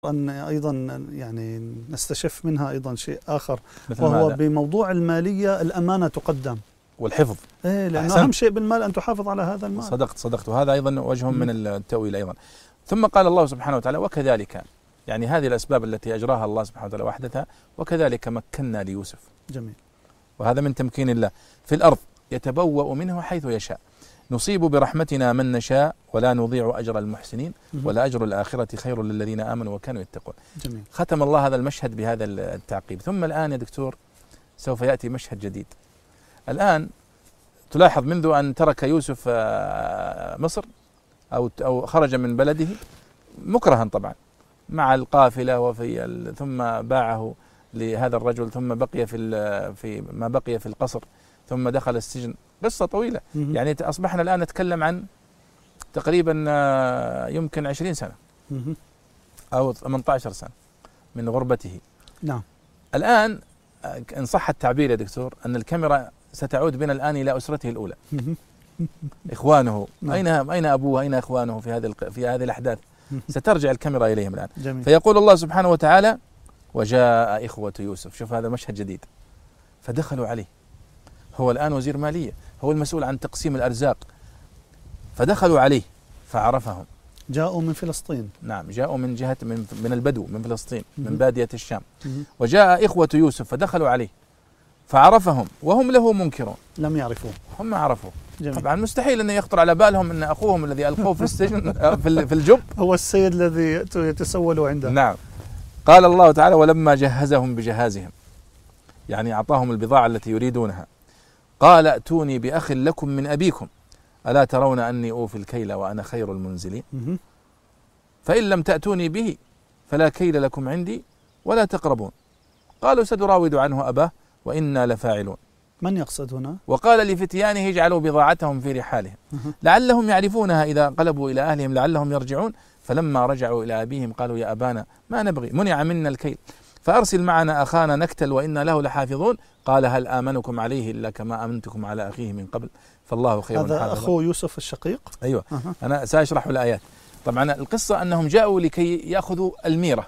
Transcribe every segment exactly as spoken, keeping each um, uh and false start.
أن أيضا يعني نستشف منها أيضا شيء آخر، وهو ماذا؟ بموضوع المالية الأمانة تقدم والحفظ. إيه، لأنه أهم شيء بالمال أن تحافظ على هذا المال. صدقت صدقت وهذا أيضا وجه من التأويل أيضا. ثم قال الله سبحانه وتعالى: وكذلك، يعني هذه الأسباب التي أجراها الله سبحانه وتعالى وحدثها، وكذلك مكنا ليوسف. جميل. وهذا من تمكين الله في الأرض، يتبوأ منه حيث يشاء، نصيب برحمتنا من نشاء ولا نضيع أجر المحسنين ولا أجر الآخرة خير للذين آمنوا وكانوا يتقون. جميل. ختم الله هذا المشهد بهذا التعقيب. ثم الآن يا دكتور سوف يأتي مشهد جديد. الآن تلاحظ منذ أن ترك يوسف مصر أو أو خرج من بلده مكرها طبعا مع القافلة، وفي ثم باعه لهذا الرجل، ثم بقي في في ما بقي في القصر، ثم دخل السجن. قصة طويلة. يعني أصبحنا الآن نتكلم عن تقريبا يمكن عشرين سنة أو ثمانية عشر سنة من غربته. نعم. الآن إن صح التعبير يا دكتور أن الكاميرا ستعود بنا الآن إلى أسرته الأولى. إخوانه نعم. أين أين أبوه، أين إخوانه في هذه في هذه الأحداث؟ سترجع الكاميرا إليهم الآن. جميل. فيقول الله سبحانه وتعالى: وجاء إخوة يوسف. شوف هذا مشهد جديد. فدخلوا عليه، هو الآن وزير مالية، هو المسؤول عن تقسيم الأرزاق. فدخلوا عليه فعرفهم. جاءوا من فلسطين. نعم، جاءوا من جهة من من البدو من فلسطين، من بادية الشام. وجاء إخوة يوسف فدخلوا عليه فعرفهم وهم له منكرون. لم يعرفوه. هم ما عرفوه. جميل. طبعا مستحيل أن يخطر على بالهم أن أخوهم الذي ألقوه في السجن في الجب هو السيد الذي يتسول عنده. نعم. قال الله تعالى: ولما جهزهم بجهازهم، يعني أعطاهم البضاعة التي يريدونها، قال: ائتوني بأخ لكم من أبيكم ألا ترون أني أوفي الكيل وأنا خير المنزلين، فإن لم تأتوني به فلا كيل لكم عندي ولا تقربون. قالوا: سنراود عنه أباه وإنا لفاعلون. من يقصد هنا؟ وقال لفتيانه: اجعلوا بضاعتهم في رحالهم لعلهم يعرفونها إذا انقلبوا إلى أهلهم لعلهم يرجعون. فلما رجعوا إلى أبيهم قالوا: يا أبانا ما نبغي، منع منا الكيل، فأرسل معنا أخانا نكتل وإنا له لحافظون. قال: هل آمنكم عليه إلا كما أمنتكم على أخيه من قبل فالله خير حافظا. هذا أخو يوسف الشقيق؟ أيوة. أه. أنا سأشرح الآيات. طبعا القصة أنهم جاءوا لكي يأخذوا الميرة،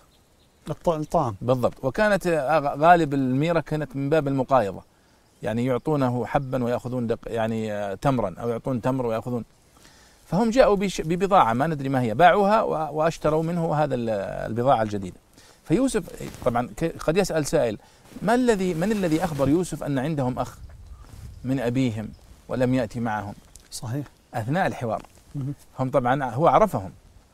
الطعام بالضبط. وكانت غالب الميرة كانت من باب المقايضة، يعني يعطونه حبا ويأخذون دق يعني تمرا، أو يعطون تمر ويأخذون. فهم جاءوا ببضاعة ما ندري ما هي، باعوها واشتروا منه هذا البضاعة الجديدة. فيوسف طبعا قد يسأل سائل: ما الذي من الذي أخبر يوسف أن عندهم أخ من أبيهم ولم يأتي معهم؟ صحيح. أثناء الحوار هم طبعا هو عرفهم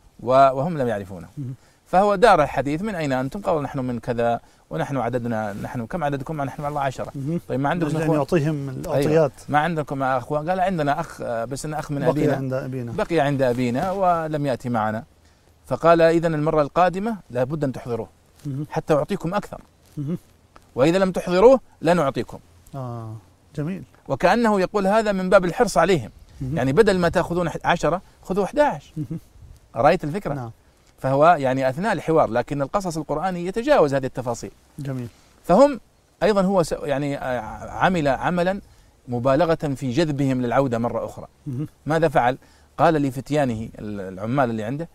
وهم لم يعرفونه، فهو دار الحديث: من أين أنتم؟ قالوا: نحن من كذا ونحن عددنا نحن كم عددكم؟ نحن الله عشرة. طيب ما عندكم أخوان؟ يعطيهم الأعطيات. أيوة. ما عندكم أخوان؟ قال: عندنا أخ بس إن أخ من بقي أبينا عند أبينا بقي عند أبينا ولم يأتي معنا. فقال: إذن المرة القادمة لابد أن تحضروه حتى أعطيكم أكثر، وإذا لم تحضروه لا نعطيكم. آه جميل. وكأنه يقول هذا من باب الحرص عليهم، يعني بدل ما تأخذون عشرة خذوا أحد عشر. رأيت الفكرة؟ نعم. فهو يعني أثناء الحوار، لكن القصص القرآني يتجاوز هذه التفاصيل. جميل. فهم أيضا هو يعني عمل عملا مبالغة في جذبهم للعودة مرة أخرى. ماذا فعل؟ قال لفتيانه العمال اللي عنده: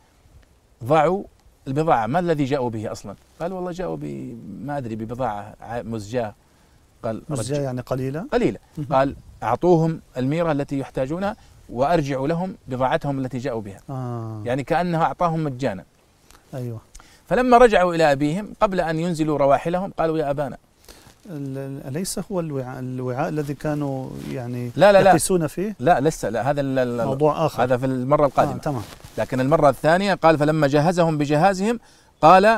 ضعوا البضاعة. ما الذي جاءوا به أصلا؟ قال: والله جاءوا بما أدري ببضاعة مزجاة. قال: مزجاة يعني قليلة قليلة. قال: أعطوهم الميرة التي يحتاجونها وأرجعوا لهم بضاعتهم التي جاءوا بها. آه. يعني كأنها أعطاهم مجانا. أيوة. فلما رجعوا إلى أبيهم قبل أن ينزلوا رواحلهم قالوا: يا أبانا. أليس هو الوعاء, الوعاء الذي كانوا يعني لا لا يقيسون فيه؟ لا لسه لا، هذا موضوع آخر، هذا في المرة القادمة. آه تمام. لكن المرة الثانية قال: فلما جهزهم بجهازهم قال: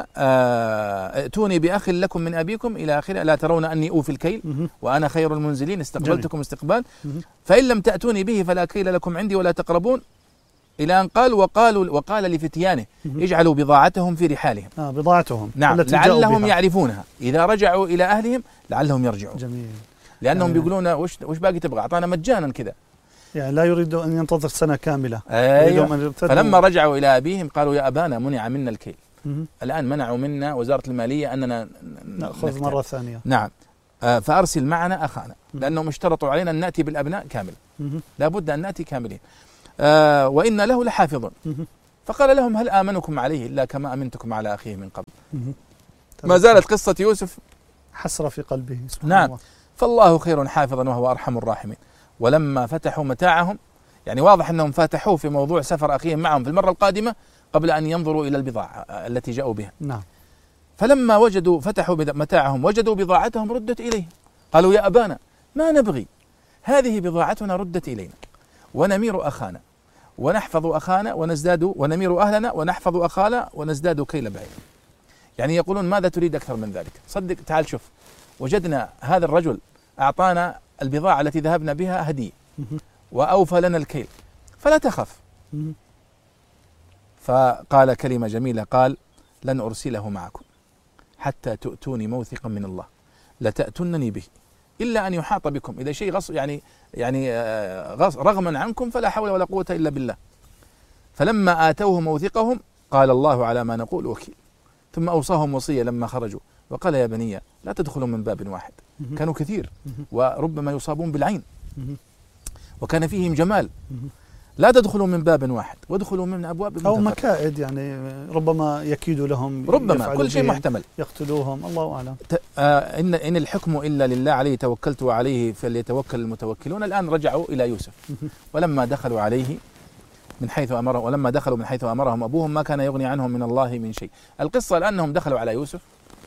ائتوني بأخ لكم من أبيكم إلى آخره ألا ترون أني أوفي الكيل وأنا خير المنزلين، استقبلتكم استقبال، فإن لم تأتوني به فلا كيل لكم عندي ولا تقربون، إلى أن قال: وقالوا وقال لفتيانه اجعلوا بضاعتهم في رحالهم. آه بضاعتهم. نعم. لعلهم يعرفونها إذا رجعوا إلى أهلهم لعلهم يرجعون. جميل. لأنهم يعني بيقولون: وش وش باقي تبغى؟ أعطانا مجانا كذا. يعني لا يريد أن ينتظر سنة كاملة. أيوة. فلما رجعوا إلى أبيهم قالوا: يا أبانا منع منا الكيل. الآن منعوا منا وزارة المالية أننا نأخذ مرة ثانية. نعم. آه فأرسل معنا أخانا، لأنهم اشترطوا علينا أن نأتي بالأبناء كامل، لا بد أن نأتي كاملين. آه وإنا له لحافظون. فقال لهم هل آمنكم عليه إلا كما أمنتكم على أخيه من قبل. ما زالت قصة يوسف حسرة في قلبه. نعم الله. فالله خير حافظا وهو أرحم الراحمين. ولما فتحوا متاعهم، يعني واضح أنهم فتحوه في موضوع سفر أخيهم معهم في المرة القادمة قبل أن ينظروا إلى البضاعة التي جاءوا بها. نعم. فلما وجدوا فتحوا متاعهم وجدوا بضاعتهم ردت إليهم، قالوا يا أبانا ما نبغي، هذه بضاعتنا ردت إلينا ونمير أخانا ونحفظ أخانا ونزداد ونمير أهلنا ونحفظ أخانا ونزداد كيل بعير. يعني يقولون ماذا تريد أكثر من ذلك؟ صدق تعال شوف، وجدنا هذا الرجل أعطانا البضاعة التي ذهبنا بها هدية وأوفى لنا الكيل فلا تخف. فقال كلمة جميلة، قال لن أرسله معكم حتى تؤتوني موثقا من الله لتأتونني به إلا أن يحاط بكم، إذا شيء غص يعني يعني غص رغما عنكم فلا حول ولا قوة إلا بالله. فلما آتوه موثقهم قال الله على ما نقول وكيل. ثم أوصاهم وصية لما خرجوا وقال يا بني لا تدخلوا من باب واحد، كانوا كثير وربما يصابون بالعين وكان فيهم جمال، لا تدخلوا من باب واحد وادخلوا من أبواب أو مكائد، يعني ربما يكيدوا لهم، ربما كل شيء محتمل، يقتلوهم، الله أعلم. آه إن إن الحكم إلا لله عليه توكلت وعليه فليتوكل المتوكلون. الآن رجعوا إلى يوسف ولما دخلوا عليه من حيث أمرهم ولما دخلوا من حيث أمرهم أبوهم ما كان يغني عنهم من الله من شيء. القصة لأنهم دخلوا على يوسف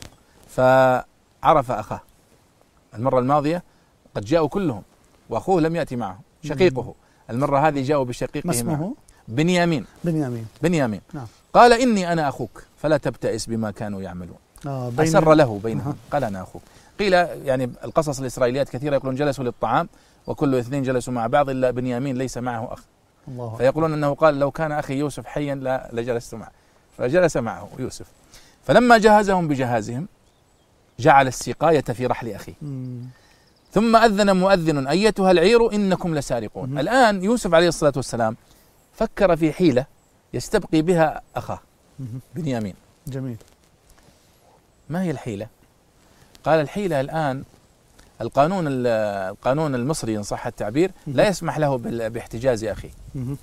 فعرف أخاه. المرة الماضية قد جاءوا كلهم وأخوه لم يأتي معه شقيقه، المرة هذه جاءوا بشقيقه معه بنيامين. بنيامين بنيامين نعم. قال إني أنا أخوك فلا تبتئس بما كانوا يعملون. آه أسر له بينهم قال أنا أخوك. قيل يعني القصص الإسرائيليات كثيرة يقولون جلسوا للطعام وكل اثنين جلسوا مع بعض إلا بنيامين ليس معه أخ، الله فيقولون أنه قال لو كان أخي يوسف حيا لا لجلست معه، فجلس معه يوسف. فلما جهزهم بجهازهم جعل السقاية في رحل أخيه ثم أذن مؤذن أيتها العير إنكم لسارقون. مم. الآن يوسف عليه الصلاة والسلام فكر في حيلة يستبقي بها أخاه بنيامين. جميل. ما هي الحيلة؟ قال الحيلة الآن القانون القانون المصري إن صح التعبير لا يسمح له باحتجاز أخيه،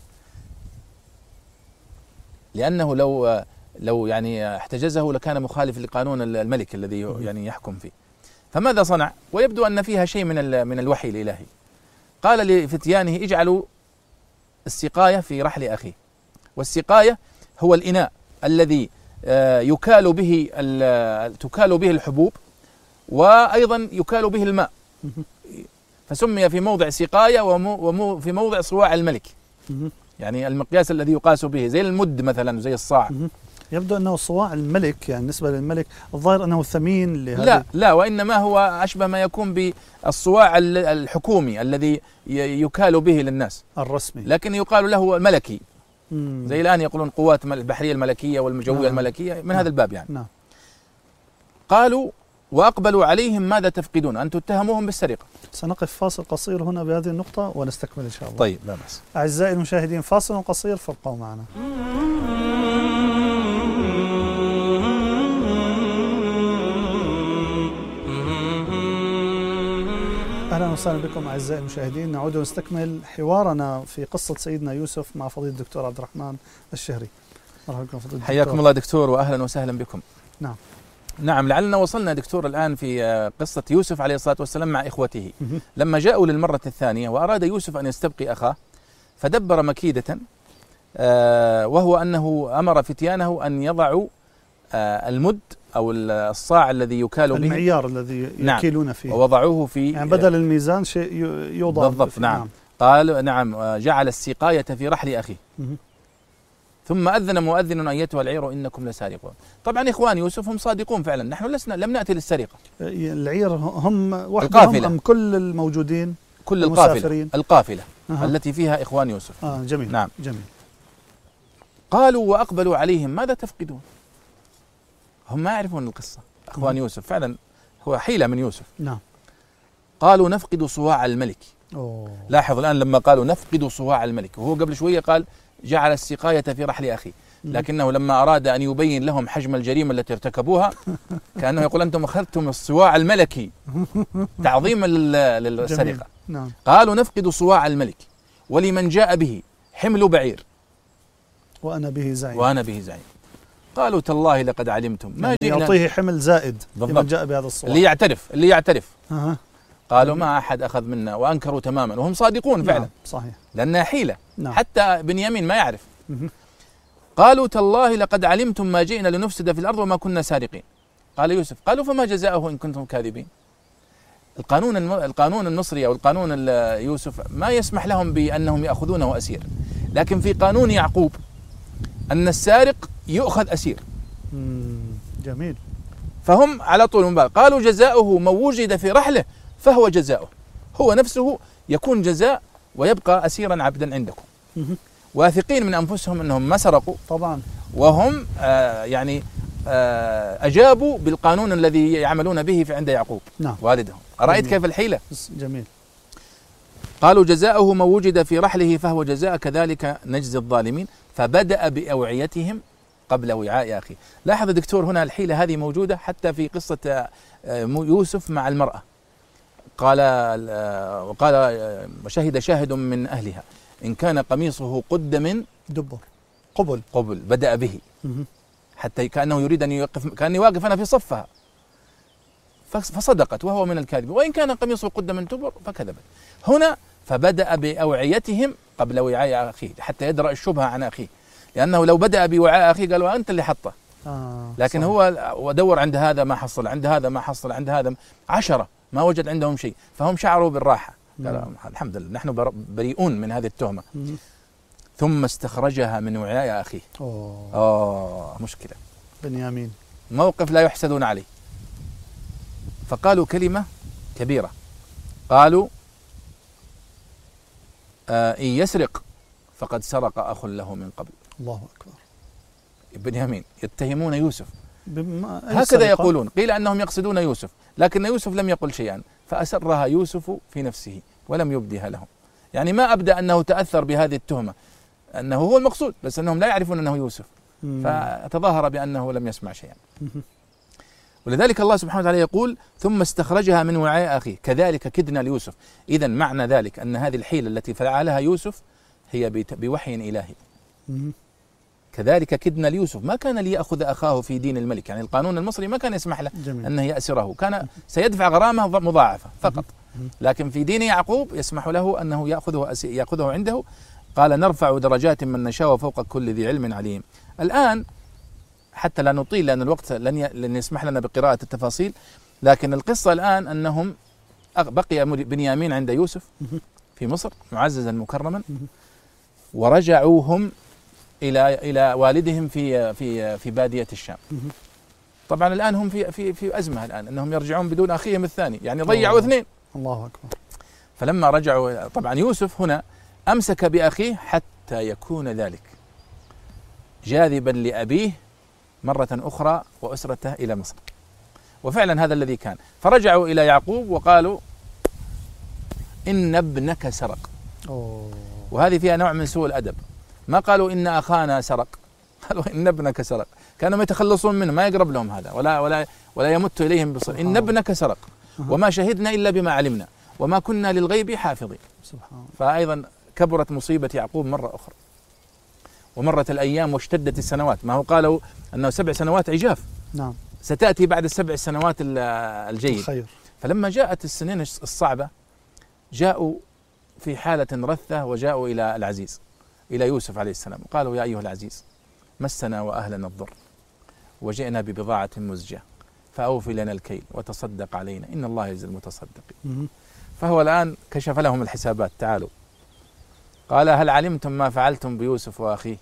لأنه لو لو يعني احتجزه لكان مخالف لقانون الملك الذي يعني يحكم فيه. فماذا صنع؟ ويبدو أن فيها شيء من من الوحي الإلهي. قال لفتيانه اجعلوا السقاية في رحل أخيه، والسقاية هو الإناء الذي يكال به تكال به الحبوب وأيضا يكال به الماء، فسمي في موضع سقاية وفي موضع صواع الملك، يعني المقياس الذي يقاس به زي المد مثلا زي الصاع. يبدو أنه صواع الملك يعني بالنسبة للملك الظاهر أنه ثمين لهذا. لا لا وإنما هو أشبه ما يكون بالصواع الحكومي الذي يكال به للناس الرسمي، لكن يقال له ملكي. مم. زي الآن يقولون قوات البحرية الملكية والجوية نعم. الملكية من نعم. هذا الباب يعني نعم. قالوا وأقبلوا عليهم ماذا تفقدون؟ أن تتهموهم بالسرقة. سنقف فاصل قصير هنا بهذه النقطة ونستكمل إن شاء الله. طيب لا بأس. أعزائي المشاهدين فاصل قصير فابقوا معنا. أهلا وسهلا بكم أعزائي المشاهدين، نعود ونستكمل حوارنا في قصة سيدنا يوسف مع فضيلة الدكتور عبد الرحمن الشهري. مرحبا بكم فضيلة الدكتور. حياكم الله دكتور وأهلا وسهلا بكم. نعم نعم لعلنا وصلنا دكتور الآن في قصة يوسف عليه الصلاة والسلام مع إخوته لما جاءوا للمرة الثانية وأراد يوسف أن يستبقي أخاه فدبر مكيدة وهو أنه أمر فتيانه أن يضعوا المد أو الصاع الذي يكال به، المعيار الذي يكيلون فيه، ووضعوه في يعني بدل الميزان شيء يوضع بالضبط. نعم. نعم قال نعم جعل السقاية في رحل أخيه ثم أذن مؤذن أيتها العير إنكم لسارقون. طبعا إخوان يوسف هم صادقون فعلا، نحن لسنا لم نأتي للسرقة. العير هم وحدهم أم كل الموجودين؟ كل القافلة القافلة أه. التي فيها إخوان يوسف. آه جميل. نعم جميل. قالوا وأقبلوا عليهم ماذا تفقدون؟ هم ما يعرفون القصة أخوان مم. يوسف فعلا هو حيلة من يوسف. نعم. قالوا نفقد صواع الملك. أوه. لاحظ الآن لما قالوا نفقد صواع الملك، وهو قبل شوية قال جعل السقاية في رحل أخي، لكنه لما أراد أن يبين لهم حجم الجريمة التي ارتكبوها كأنه يقول أنتم أخذتم الصواع الملكي تعظيما للسرقة. نعم. قالوا نفقد صواع الملك ولمن جاء به حمل بعير. وأنا به زعيم وأنا به زعيم. قالوا تالله لقد علمتم ما يعني جئنا، يعطيه حمل زائد لمن جاء بهذا الصواب، اللي يعترف اللي يعترف أه. قالوا ما أحد أخذ منا، وأنكروا تماما وهم صادقون فعلا. نعم صحيح، لأنها حيلة. نعم. حتى بنيامين ما يعرف. مه. قالوا تالله لقد علمتم ما جئنا لنفسد في الأرض وما كنا سارقين. قال يوسف قالوا فما جزاؤه إن كنتم كاذبين. القانون الم... القانون المصري أو القانون يوسف ما يسمح لهم بأنهم يأخذونه أسير، لكن في قانون يعقوب أن السارق يؤخذ أسير. جميل. فهم على طول مبالغ قالوا جزاؤه من وجد في رحله فهو جزاؤه، هو نفسه يكون جزاء ويبقى أسيرا عبدا عندكم. واثقين من أنفسهم أنهم ما سرقوا طبعا، وهم آه يعني آه أجابوا بالقانون الذي يعملون به في عند يعقوب نعم. والدهم. أرأيت جميل. كيف الحيلة؟ جميل. قالوا جزاؤه من وجد في رحله فهو جزاء كذلك نجزي الظالمين فبدأ بأوعيتهم قبل وعاء أخيه. لاحظ دكتور هنا الحيلة هذه موجودة حتى في قصة يوسف مع المرأة. قال وقال وشهد شاهد من أهلها إن كان قميصه قد من دبر قبل قبل بدأ به حتى كأنه يريد أن يوقف، كأني واقف أنا في صفها، فصدقت وهو من الكاذب، وإن كان قميصه قد من دبر فكذبت. هنا فبدأ بأوعيتهم قبل وعاء أخيه حتى يدرأ الشبهة عن أخيه، لأنه لو بدأ بوعاء أخيه قالوا أنت اللي حطه. آه لكن صحيح. هو ودور عند هذا ما حصل، عند هذا ما حصل، عند هذا عشرة ما وجد عندهم شيء، فهم شعروا بالراحة. قالوا الحمد لله نحن بريئون من هذه التهمة. مم. ثم استخرجها من وعاء أخيه. أوه. أوه مشكلة. بنيامين موقف لا يحسدون عليه. فقالوا كلمة كبيرة، قالوا آه إن يسرق فقد سرق أخ له من قبل. الله أكبر. بنيامين يتهمون يوسف هكذا سرقة؟ يقولون. قيل أنهم يقصدون يوسف، لكن يوسف لم يقل شيئا، فأسرها يوسف في نفسه ولم يبدها لهم. يعني ما أبدأ أنه تأثر بهذه التهمة أنه هو المقصود، بس أنهم لا يعرفون أنه يوسف، فتظاهر بأنه لم يسمع شيئا. ولذلك الله سبحانه وتعالى يقول ثم استخرجها من وعاء أخيه كذلك كدنا ليوسف. إذن معنى ذلك أن هذه الحيلة التي فعلها يوسف هي بوحي إلهي. كذلك كدنا ليوسف، ما كان ليأخذ أخاه في دين الملك، يعني القانون المصري ما كان يسمح له جميل. أنه يأسره، كان سيدفع غرامة مضاعفة فقط، لكن في دين يعقوب يسمح له أنه يأخذه, يأخذه عنده. قال نرفع درجات من نشاء وفوق كل ذي علم عليم. الآن حتى لا نطيل لأن الوقت لن, ي... لن يسمح لنا بقراءة التفاصيل، لكن القصة الآن أنهم بقي بنيامين عند يوسف في مصر معززا مكرما، ورجعوهم إلى إلى والدهم في في في بادية الشام. طبعا الآن هم في في في أزمة الآن أنهم يرجعون بدون أخيهم الثاني، يعني ضيعوا اثنين. الله أكبر. فلما رجعوا طبعا يوسف هنا أمسك بأخيه حتى يكون ذلك جاذبا لأبيه مرة أخرى وأسرته إلى مصر، وفعلا هذا الذي كان. فرجعوا إلى يعقوب وقالوا إن ابنك سرق. أوه. وهذه فيها نوع من سوء الأدب، ما قالوا إن أخانا سرق، قالوا إن ابنك سرق، كانوا يتخلصون منه، ما يقرب لهم هذا ولا ولا ولا يمت إليهم بصر. إن ابنك سرق وما شهدنا إلا بما علمنا وما كنا للغيب حافظين. سبحان. فأيضا كبرت مصيبة يعقوب مرة أخرى، ومرت الأيام واشتدت السنوات. ما هو قالوا أنه سبع سنوات عجاف، نعم، ستأتي بعد السبع سنوات الجيد. خير. فلما جاءت السنين الصعبة جاءوا في حالة رثة وجاءوا إلى العزيز إلى يوسف عليه السلام، قالوا يا أيها العزيز مسنا وأهلنا الضر وجئنا ببضاعة مزجة فأوفي لنا الكيل وتصدق علينا إن الله يجزي المتصدقين. فهو الآن كشف لهم الحسابات. تعالوا قال هل علمتم ما فعلتم بيوسف وأخيه؟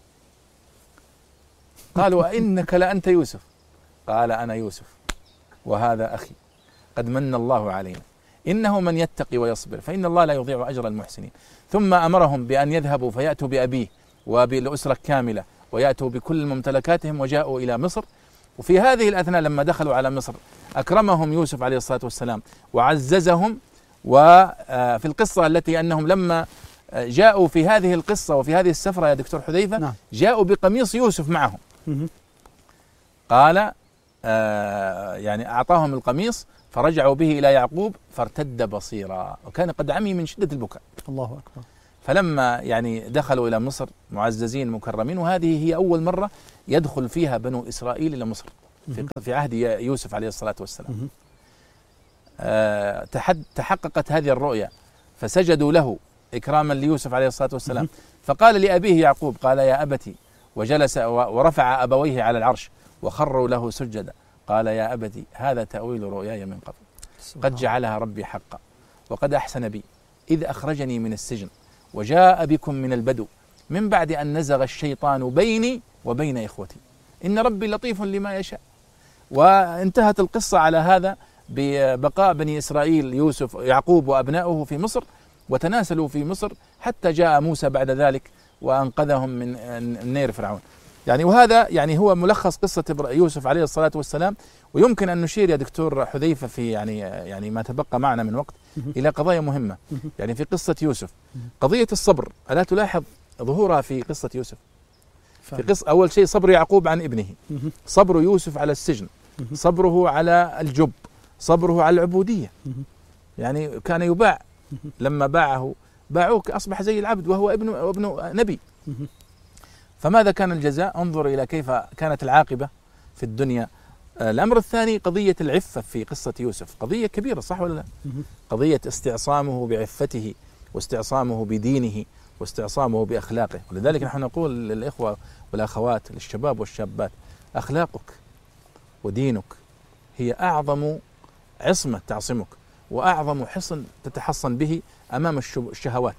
قالوا أئنك لأنت يوسف؟ قال أنا يوسف وهذا أخي قد من الله علينا إنه من يتقي ويصبر فإن الله لا يضيع أجر المحسنين. ثم أمرهم بأن يذهبوا فيأتوا بأبيه وبالأسرة كاملة ويأتوا بكل ممتلكاتهم وجاءوا إلى مصر. وفي هذه الأثناء لما دخلوا على مصر أكرمهم يوسف عليه الصلاة والسلام وعززهم. وفي القصة التي أنهم لما جاءوا في هذه القصة وفي هذه السفرة يا دكتور حذيفة نعم. جاءوا بقميص يوسف معهم. قال آه يعني أعطاهم القميص فرجعوا به إلى يعقوب فارتد بصيرا وكان قد عمي من شدة البكاء. الله أكبر. فلما يعني دخلوا إلى مصر معززين مكرمين، وهذه هي أول مرة يدخل فيها بنو إسرائيل إلى مصر في في عهد يوسف عليه الصلاة والسلام. أه تحققت هذه الرؤيا فسجدوا له إكراما ليوسف عليه الصلاة والسلام. فقال لأبيه يعقوب قال يا أبتي، وجلس ورفع أبويه على العرش وخروا له سجدا، قال يا أبتي هذا تأويل رؤياي من قبل قد جعلها ربي حقا وقد أحسن بي إذ أخرجني من السجن وجاء بكم من البدو من بعد أن نزغ الشيطان بيني وبين إخوتي إن ربي لطيف لما يشاء. وانتهت القصة على هذا ببقاء بني إسرائيل يوسف يعقوب وأبنائه في مصر، وتناسلوا في مصر حتى جاء موسى بعد ذلك وأنقذهم من نير فرعون. يعني وهذا يعني هو ملخص قصة يوسف عليه الصلاة والسلام. ويمكن أن نشير يا دكتور حذيفة في يعني يعني ما تبقى معنا من وقت إلى قضايا مهمة يعني في قصة يوسف. قضية الصبر، ألا تلاحظ ظهورها في قصة يوسف؟ في قصة أول شيء صبر يعقوب عن ابنه، صبر يوسف على السجن، صبره على الجب، صبره على العبودية. يعني كان يباع، لما باعه باعوك أصبح زي العبد وهو ابن ابن نبي. فماذا كان الجزاء؟ انظر إلى كيف كانت العاقبة في الدنيا. الأمر الثاني قضية العفة في قصة يوسف، قضية كبيرة صح ولا لا؟ قضية استعصامه بعفته واستعصامه بدينه واستعصامه بأخلاقه. ولذلك نحن نقول للإخوة والأخوات للشباب والشابات أخلاقك ودينك هي أعظم عصمة تعصمك وأعظم حصن تتحصن به أمام الشهوات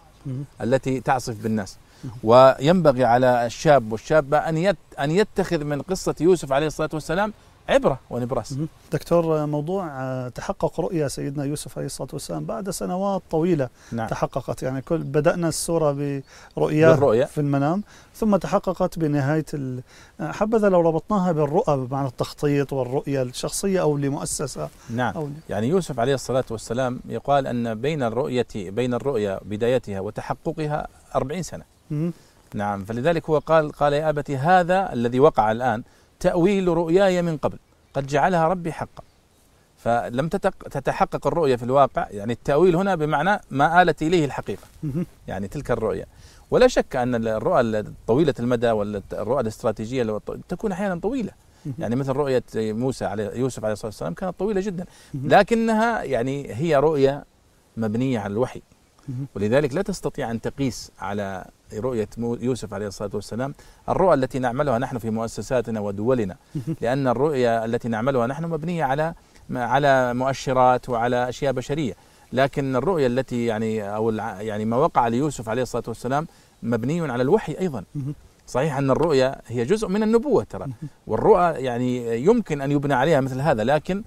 التي تعصف بالناس. وينبغي على الشاب والشابة أن أن يتخذ من قصة يوسف عليه الصلاة والسلام عبرة ونبراس. دكتور، موضوع تحقق رؤيا سيدنا يوسف عليه الصلاة والسلام بعد سنوات طويلة. نعم. تحققت، يعني كل بدأنا السورة برؤيا في المنام ثم تحققت بنهاية ال... حبذا لو ربطناها بالرؤى بمعنى التخطيط والرؤية الشخصية أو لمؤسسة. نعم. أو... يعني يوسف عليه الصلاة والسلام يقال أن بين الرؤية بين الرؤيا بدايتها وتحققها أربعين سنة. م- نعم. فلذلك هو قال قال يا أبتي هذا الذي وقع الآن تأويل رؤياي من قبل قد جعلها ربي حقا. فلم تتحقق الرؤيا في الواقع، يعني التأويل هنا بمعنى ما آلت إليه الحقيقة، يعني تلك الرؤيا. ولا شك أن الرؤى طويلة المدى والرؤى الاستراتيجية تكون أحيانا طويلة، يعني مثل رؤية موسى عليه يوسف عليه الصلاة والسلام كانت طويلة جدا، لكنها يعني هي رؤيا مبنية على الوحي. ولذلك لا تستطيع أن تقيس على رؤية يوسف عليه الصلاة والسلام الرؤى التي نعملها نحن في مؤسساتنا ودولنا، لأن الرؤيا التي نعملها نحن مبنية على على مؤشرات وعلى أشياء بشرية. لكن الرؤيا التي يعني أو يعني ما وقع ليوسف عليه الصلاة والسلام مبني على الوحي أيضا. صحيح أن الرؤيا هي جزء من النبوة ترى، والرؤى يعني يمكن أن يبنى عليها مثل هذا، لكن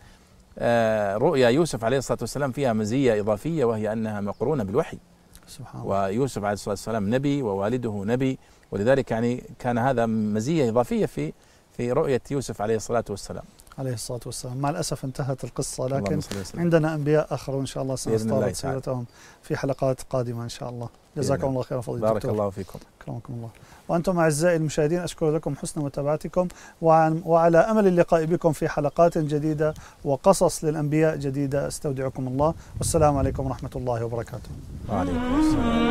رؤيا يوسف عليه الصلاة والسلام فيها مزية إضافية وهي أنها مقرونة بالوحي. سبحان الله. ويوسف عليه الصلاة والسلام نبي ووالده نبي، ولذلك يعني كان هذا مزية إضافية في في رؤية يوسف عليه الصلاة والسلام عليه الصلاة والسلام. مع الأسف انتهت القصة، لكن عندنا أنبياء آخرون إن شاء الله سنستعرض سيرتهم في حلقات قادمة إن شاء الله. جزاكم الله خيرا فضيلة الدكتور. بارك الله فيكم. أكرمكم الله. وأنتم أعزائي المشاهدين أشكر لكم حسن متابعتكم، وعلى أمل اللقاء بكم في حلقات جديدة وقصص للأنبياء جديدة. استودعكم الله، والسلام عليكم ورحمة الله وبركاته. وعليكم السلام.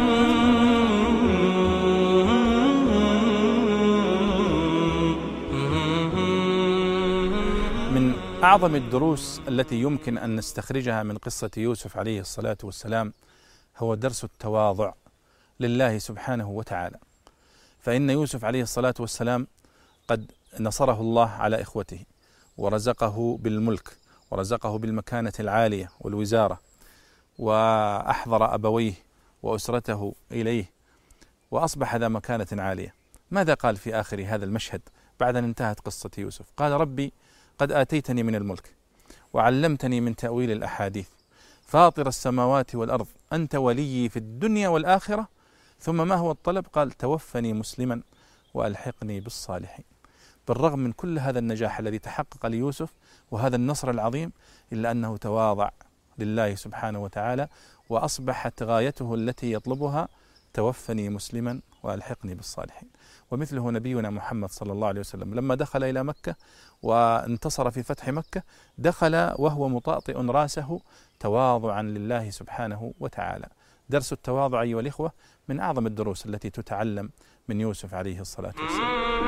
من أعظم الدروس التي يمكن أن نستخرجها من قصة يوسف عليه الصلاة والسلام هو درس التواضع لله سبحانه وتعالى. فإن يوسف عليه الصلاة والسلام قد نصره الله على إخوته ورزقه بالملك ورزقه بالمكانة العالية والوزارة، وأحضر أبويه وأسرته إليه وأصبح ذا مكانة عالية. ماذا قال في آخر هذا المشهد بعد أن انتهت قصة يوسف؟ قال ربي قد آتيتني من الملك وعلمتني من تأويل الأحاديث فاطر السماوات والأرض أنت ولي في الدنيا والآخرة. ثم ما هو الطلب؟ قال توفني مسلما وألحقني بالصالحين. بالرغم من كل هذا النجاح الذي تحقق ليوسف وهذا النصر العظيم، إلا أنه تواضع لله سبحانه وتعالى، وأصبحت غايته التي يطلبها توفني مسلما وألحقني بالصالحين. ومثله نبينا محمد صلى الله عليه وسلم لما دخل إلى مكة وانتصر في فتح مكة دخل وهو مطأطئ رأسه تواضعا لله سبحانه وتعالى. درس التواضع أيها الإخوة من أعظم الدروس التي تتعلم من يوسف عليه الصلاة والسلام.